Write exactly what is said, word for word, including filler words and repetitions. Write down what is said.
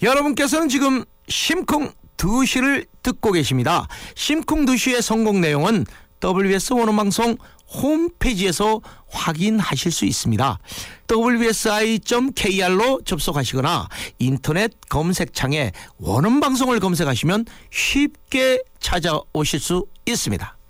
여러분께서는 지금 심쿵 두 시를 듣고 계십니다. 심쿵 두 시의 성공 내용은 더블유에스 원어방송 홈페이지에서 확인하실 수 있습니다. 더블유 에스 아이 닷 케이알로 접속하시거나 인터넷 검색창에 원어방송을 검색하시면 쉽게 찾아오실 수 있습니다.